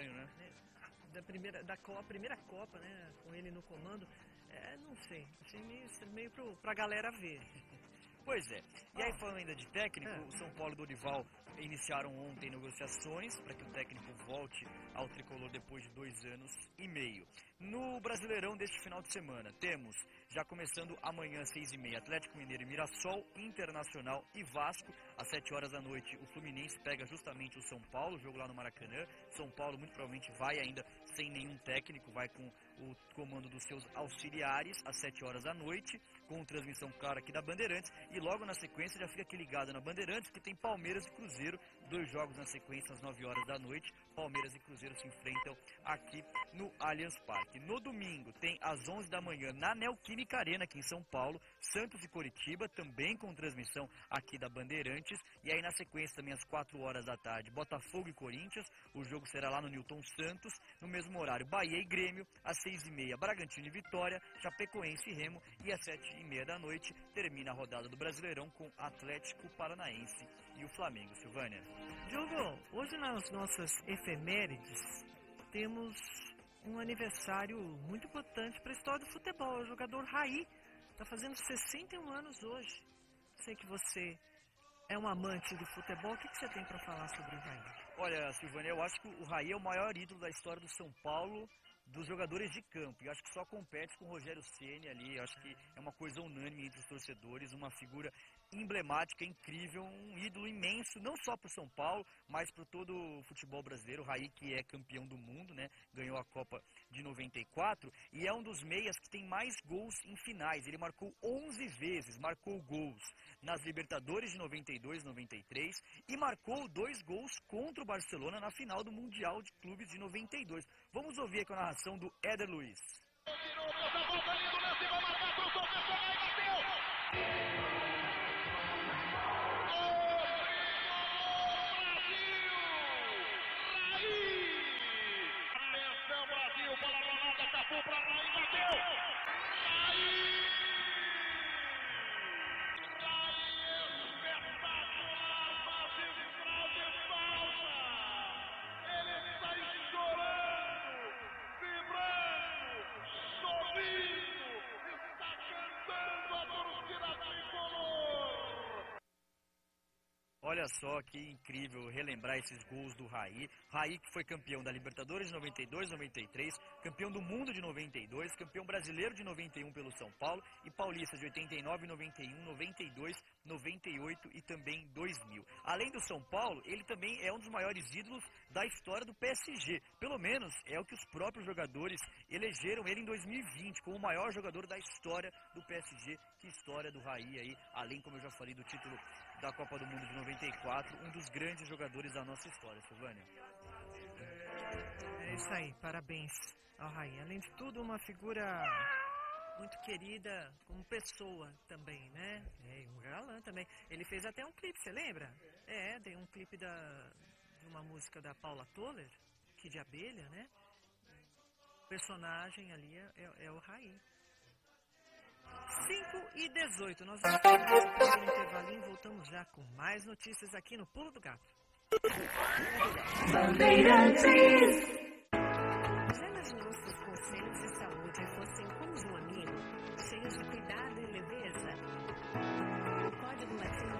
estranho, né? Da primeira Copa, né? Com ele no comando. Não sei. Achei meio pra galera ver. Pois é. E aí, falando ainda de técnico, o São Paulo e Dorival iniciaram ontem negociações para que o técnico volte ao tricolor depois de 2 anos e meio. No Brasileirão deste final de semana, temos, já começando amanhã às 6h30, Atlético Mineiro e Mirassol, Internacional e Vasco. Às 7 horas da noite, o Fluminense pega justamente o São Paulo, jogo lá no Maracanã. São Paulo muito provavelmente vai ainda sem nenhum técnico, vai com o comando dos seus auxiliares às 7 horas da noite, com transmissão clara aqui da Bandeirantes. E logo na sequência já fica aqui ligado na Bandeirantes, que tem Palmeiras e Cruzeiro, 2 jogos na sequência às 9 horas da noite. Palmeiras e Cruzeiro se enfrentam aqui no Allianz Parque. No domingo tem às 11 da manhã na Neoquímica Arena aqui em São Paulo, Santos e Coritiba, também com transmissão aqui da Bandeirantes. E aí na sequência também às 4 horas da tarde, Botafogo e Corinthians, o jogo será lá no Newton Santos. No mesmo horário, Bahia e Grêmio, às 6h30, Bragantino e Vitória, Chapecoense e Remo. E às 7h30 da noite termina a rodada do Brasileirão com Atlético Paranaense e o Flamengo. Silvânia. Diogo, hoje nas nossas efemérides temos um aniversário muito importante para a história do futebol. O jogador Raí está fazendo 61 anos hoje. Sei que você é um amante do futebol. O que você tem para falar sobre o Raí? Olha, Silvânia, eu acho que o Raí é o maior ídolo da história do São Paulo, dos jogadores de campo. E acho que só compete com o Rogério Ceni ali. Eu acho que é uma coisa unânime entre os torcedores, uma figura emblemática, incrível, um ídolo imenso, não só para o São Paulo, mas para todo o futebol brasileiro. O Raí, que é campeão do mundo, né? Ganhou a Copa de 94 e é um dos meias que tem mais gols em finais. Ele marcou 11 vezes, marcou gols nas Libertadores de 92, 93 e marcou 2 gols contra o Barcelona na final do Mundial de Clubes de 92. Vamos ouvir com a narração do Éder Luiz. Olha só que incrível relembrar esses gols do Raí. Raí que foi campeão da Libertadores de 92, 93, campeão do mundo de 92, campeão brasileiro de 91 pelo São Paulo e paulista de 89, 91, 92, 98 e também 2000. Além do São Paulo, ele também é um dos maiores ídolos da história do PSG. Pelo menos é o que os próprios jogadores elegeram ele em 2020 como o maior jogador da história do PSG. Que história do Raí aí, além, como eu já falei, do título da Copa do Mundo de 94, um dos grandes jogadores da nossa história, Silvânia. É isso aí, parabéns ao Raí. Além de tudo, uma figura muito querida como pessoa também, né? Um galã também. Ele fez até um clipe, você lembra? Tem um clipe de uma música da Paula Toller, que de abelha, né? O personagem ali é o Raí. 5h18, nós vamos fazer um intervalinho e voltamos já com mais notícias aqui no Pulo do Gato. Já imaginou se os conselhos de saúde fossem como de um amigo, cheios de cuidado e leveza? O Código Latino